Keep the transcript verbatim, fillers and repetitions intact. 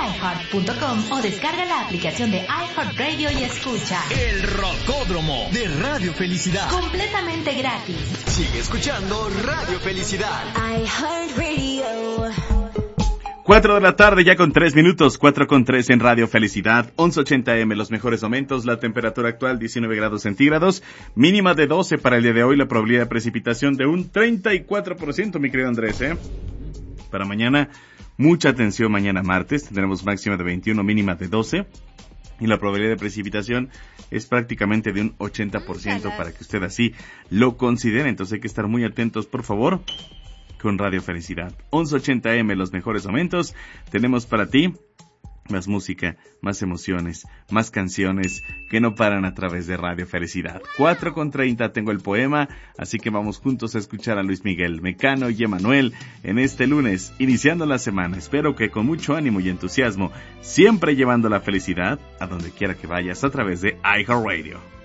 iheart punto com o descarga la aplicación de iHeartRadio y escucha El Rocódromo de Radio Felicidad. Completamente gratis. Sigue escuchando Radio Felicidad. iHeartRadio. Cuatro de la tarde ya con tres minutos, cuatro con tres en Radio Felicidad, once ochenta eme, los mejores momentos, la temperatura actual diecinueve grados centígrados, mínima de doce para el día de hoy, la probabilidad de precipitación de un treinta y cuatro por ciento, mi querido Andrés, ¿eh? Para mañana, mucha atención mañana martes, tendremos máxima de veintiuno, mínima de doce, y la probabilidad de precipitación es prácticamente de un ochenta por ciento para que usted así lo considere, entonces hay que estar muy atentos, por favor, con Radio Felicidad. once ochenta eme, los mejores momentos. Tenemos para ti más música, más emociones, más canciones que no paran a través de Radio Felicidad. cuatro con treinta tengo el poema, así que vamos juntos a escuchar a Luis Miguel, Mecano y Emanuel en este lunes, iniciando la semana. Espero que con mucho ánimo y entusiasmo, siempre llevando la felicidad a donde quiera que vayas a través de iHeartRadio.